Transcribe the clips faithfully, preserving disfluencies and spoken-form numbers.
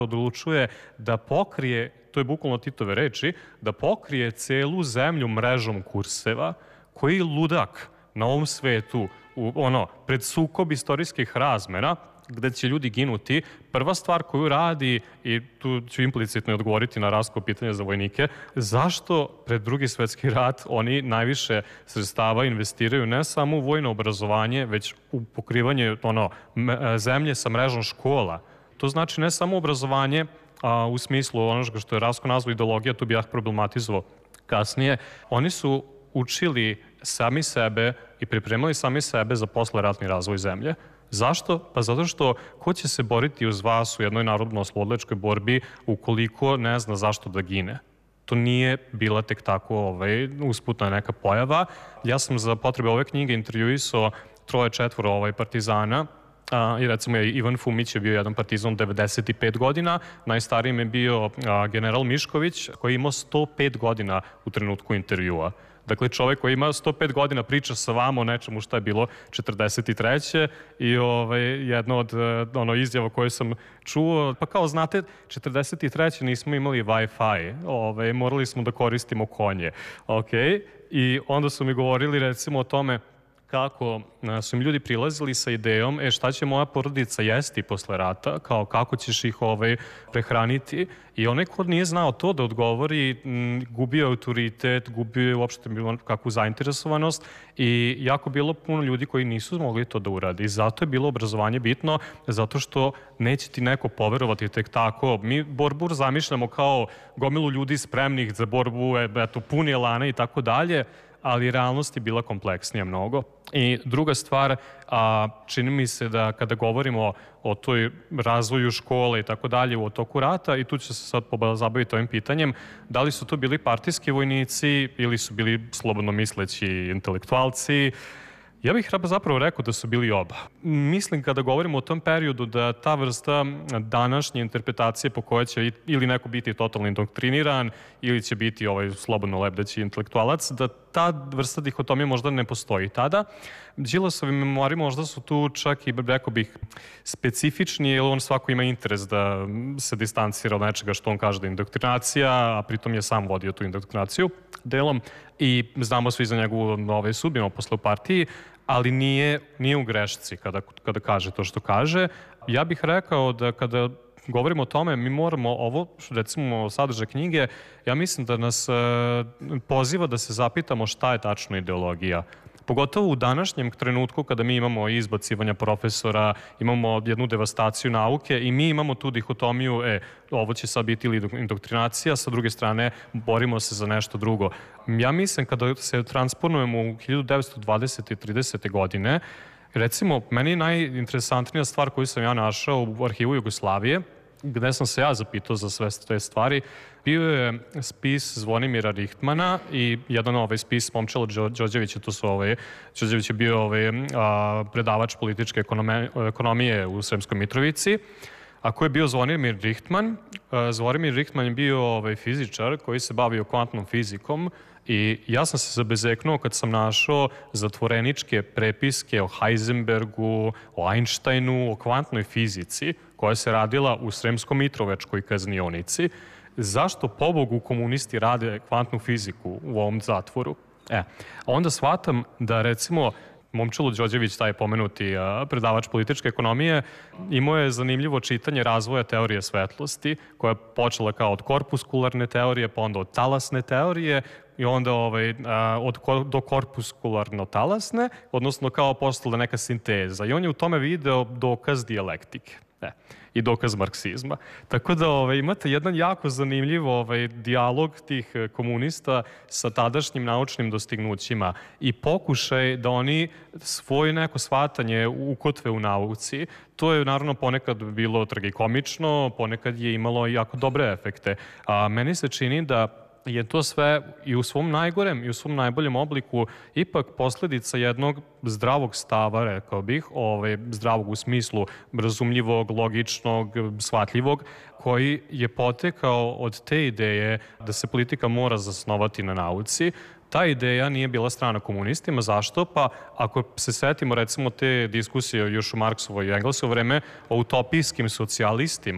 odlučuje da pokrije, to je bukvalno Titove reči, da pokrije celu zemlju mrežom kurseva, koji ludak na ovom svetu, u, ono, pred sukob istorijskih razmera, gde će ljudi ginuti, prva stvar koju radi, i tu ću implicitno odgovoriti na Rasko pitanje za vojnike, zašto pred Drugi svetski rat oni najviše sredstava investiraju ne samo u vojno obrazovanje, već u pokrivanje ono, zemlje sa mrežom škola. To znači ne samo obrazovanje a, u smislu onoga što je Rasko nazvao ideologija, tu bi ja problematizovao kasnije. Oni su učili sami sebe i pripremili sami sebe za posleratni razvoj zemlje. Zašto? Pa zato što ko će se boriti uz vas u jednoj narodno-oslobodilačkoj borbi ukoliko ne zna zašto da gine? To nije bila tek tako ovaj, usputna neka pojava. Ja sam za potrebe ove knjige intervjuisao troje, četvoro ovaj, partizana. A, i recimo Ivan Fumić je bio jedan partizan devedeset pet godina, najstarijim je bio a, general Mišković koji je imao sto pet godina u trenutku intervjua. Dakle, čovek koji ima sto pet godina priča sa vama o nečemu šta je bilo četrdeset treće i ovaj, jedno od ono, izjava koje sam čuo, pa kao znate, četrdeset treće nismo imali Wi-Fi, ovaj, morali smo da koristimo konje. Okay? I onda su mi govorili recimo o tome kako su im ljudi prilazili sa idejom, e šta će moja porodica jesti posle rata, kao kako ćeš ih ovaj, prehraniti. I onaj ko nije znao to da odgovori, m, gubio autoritet, gubio uopšte kakvu zainteresovanost i jako bilo puno ljudi koji nisu mogli to da uradi. I zato je bilo obrazovanje bitno, zato što neće ti neko poverovati tek tako. Mi borbu zamišljamo kao gomilu ljudi spremnih za borbu, eto, puni elana i tako dalje, ali realnost je bila kompleksnija mnogo. I druga stvar, a, čini mi se da kada govorimo o toj razvoju škole i tako dalje u toku rata, i tu ću se sad zabaviti ovim pitanjem, da li su to bili partijski vojnici ili su bili slobodno misleći intelektualci, ja bih zapravo rekao da su bili oba. Mislim kada govorimo o tom periodu da ta vrsta današnje interpretacije po kojoj će ili neko biti totalno indoktriniran ili će biti ovaj slobodno lebdeći intelektualac, da ta vrsta dihotomije možda ne postoji tada. Đilasovi memoari možda su tu čak i, rekao bih, specifični, jer on svako ima interes da se distancira od nečega što on kaže da je indoktrinacija, a pritom je sam vodio tu indoktrinaciju delom i znamo svi za njegovu ove sudbinu posle u partiji, ali nije, nije u grešci kada, kada kaže to što kaže. Ja bih rekao da kada govorimo o tome, mi moramo ovo, recimo sadržaj knjige, ja mislim da nas e, poziva da se zapitamo šta je tačno ideologija. Pogotovo u današnjem trenutku kada mi imamo izbacivanja profesora, imamo jednu devastaciju nauke i mi imamo tu dihotomiju, e, ovo će sad biti ili indoktrinacija, sa druge strane borimo se za nešto drugo. Ja mislim kada se transponujemo u hiljadu devetsto dvadesete i tridesete godine, recimo, meni je najinteresantnija stvar koju sam ja našao u arhivu Jugoslavije, gde sam se ja zapitao za sve te stvari, bio je spis Zvonimira Richtmana i jedan ovaj spis Momčila Đorđevića, to su ovaj, Đorđević je bio ovaj, a, predavač političke ekonomije, ekonomije u Sremskoj Mitrovici, a ko je bio Zvonimir Richtman? Zvonimir Richtman je bio ovaj, fizičar koji se bavio kvantnom fizikom i ja sam se zabezeknuo kad sam našao zatvoreničke prepiske o Heisenbergu, o Einsteinu, o kvantnoj fizici koja se radila u Sremsko-Mitrovečkoj kaznionici. Zašto pobogu komunisti rade kvantnu fiziku u ovom zatvoru? E, onda shvatam da recimo Momčilo Đorđević, taj pomenuti predavač političke ekonomije, imao je zanimljivo čitanje razvoja teorije svetlosti, koja je počela kao od korpuskularne teorije, pa onda od talasne teorije i onda ovaj, od, do korpuskularno-talasne, odnosno kao postala neka sinteza. I on je u tome video dokaz dijalektike. Ne, i dokaz marksizma. Tako da ovaj, imate jedan jako zanimljiv ovaj, dijalog tih komunista sa tadašnjim naučnim dostignućima i pokušaj da oni svoje neko shvatanje ukotve u nauci. To je naravno ponekad bilo tragikomično, ponekad je imalo jako dobre efekte. A meni se čini da je to sve i u svom najgorem i u svom najboljem obliku ipak posledica jednog zdravog stava, rekao bih, ovaj, zdravog u smislu razumljivog, logičnog, shvatljivog, koji je potekao od te ideje da se politika mora zasnovati na nauci. Ta ideja nije bila strana komunistima. Zašto? Pa ako se setimo recimo te diskusije još u Marksovo i Englesovo vreme o utopijskim socijalistima,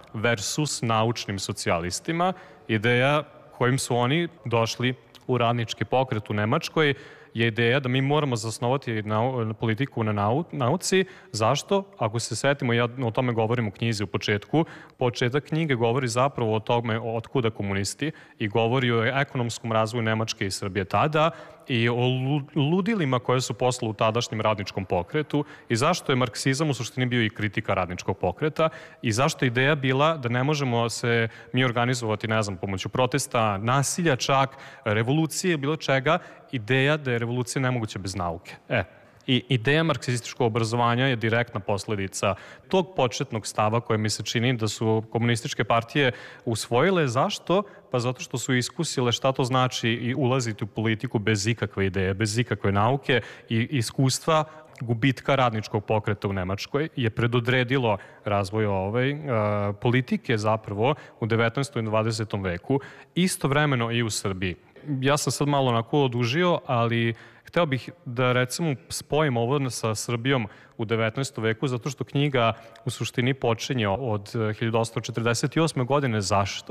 versus naučnim socijalistima, ideja kojim su oni došli u radnički pokret u Nemačkoj je ideja da mi moramo zasnovati na, politiku na nau, nauci. Zašto? Ako se setimo, ja o tome govorim u knjizi u početku, početak knjige govori zapravo o tome otkuda komunisti i govori o ekonomskom razvoju Nemačke i Srbije tada i o ludilima koje su posle u tadašnjem radničkom pokretu i zašto je marksizam u suštini bio i kritika radničkog pokreta i zašto je ideja bila da ne možemo se mi organizovati, ne znam, pomoću protesta, nasilja čak, revolucije, bilo čega, ideja da je revolucija nemoguća bez nauke. E, i ideja marksističkog obrazovanja je direktna posledica tog početnog stava koje mi se čini da su komunističke partije usvojile. Zašto? Pa zato što su iskusile šta to znači i ulaziti u politiku bez ikakve ideje, bez ikakve nauke i iskustva gubitka radničkog pokreta u Nemačkoj je predodredilo razvoj ove uh, politike zapravo u devetnaestom i dvadesetom veku, istovremeno i u Srbiji. Ja sam sad malo onako odužio, ali hteo bih da recimo spojim ovo sa Srbijom u devetnaestom veku, zato što knjiga u suštini počinje od hiljadu osamsto četrdeset osme. godine. Zašto?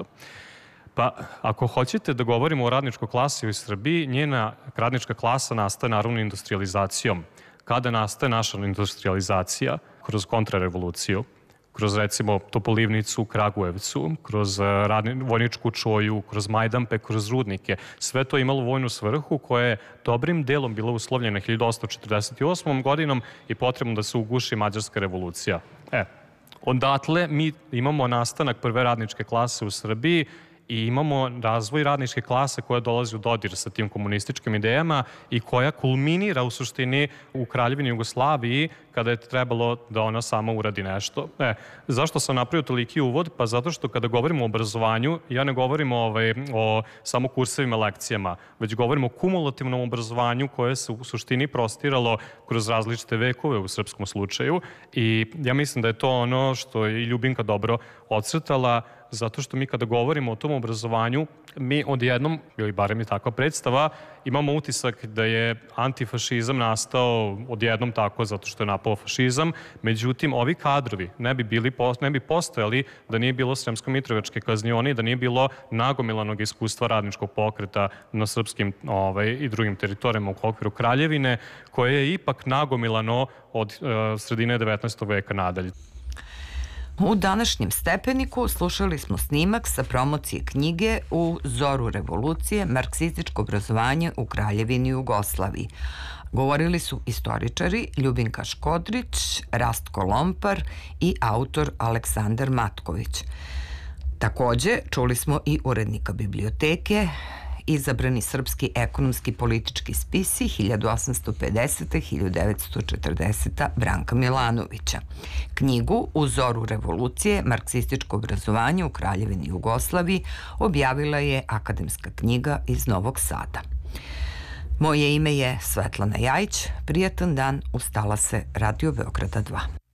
Pa, ako hoćete da govorimo o radničkoj klasi u Srbiji, njena radnička klasa nastaje naravno industrializacijom. Kada nastaje naša industrializacija? Kroz kontrarevoluciju, kroz recimo Topolivnicu u Kragujevcu, kroz radni, vojničku čoju, kroz Majdanpek, kroz rudnike. Sve to je imalo vojnu svrhu koja je dobrim delom bila uslovljena hiljadu osamsto četrdeset osmom. godinom i potrebno da se uguši Mađarska revolucija. E, odatle mi imamo nastanak prve radničke klase u Srbiji i imamo razvoj radničke klase koja dolazi u dodir sa tim komunističkim idejama i koja kulminira u suštini u Kraljevini Jugoslaviji kada je trebalo da ona sama uradi nešto. E, zašto sam napravio toliki uvod? Pa zato što kada govorimo o obrazovanju, ja ne govorim ovaj, o samo kursevima, lekcijama, već govorim o kumulativnom obrazovanju koje se u suštini prostiralo kroz različite vekove u srpskom slučaju i ja mislim da je to ono što je i Ljubinka dobro ocrtala, zato što mi kada govorimo o tom obrazovanju, mi odjednom, ili barem je takva predstava, imamo utisak da je antifašizam nastao odjednom tako zato što je napao fašizam. Međutim, ovi kadrovi ne bi, bili, ne bi postojali da nije bilo Sremsko-Mitrovičke kaznione i da nije bilo nagomilanog iskustva radničkog pokreta na srpskim ovaj, i drugim teritorijama u okviru Kraljevine, koje je ipak nagomilano od uh, sredine devetnaestog veka nadalje. U današnjem Stepeniku slušali smo snimak sa promocije knjige U zoru revolucije, marksističko obrazovanje u Kraljevini Jugoslaviji. Govorili su istoričari Ljubinka Škodrić, Rastko Lompar i autor Aleksandar Matković. Takođe, čuli smo i urednika biblioteke, izabrani srpski ekonomski politički spisi hiljadu osamsto pedesete do hiljadu devetsto četrdesete. Branka Milanovića. Knjigu U zoru revolucije, marksističko obrazovanje u Kraljevini Jugoslaviji objavila je Akademska knjiga iz Novog Sada. Moje ime je Svetlana Jajić. Prijatan dan, ustala se Radio Beograda dva.